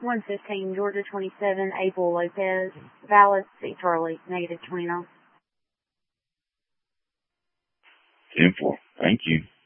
115, Georgia 27, Abel Lopez. Valid, C Charlie, negative 29. 10-4. Thank you.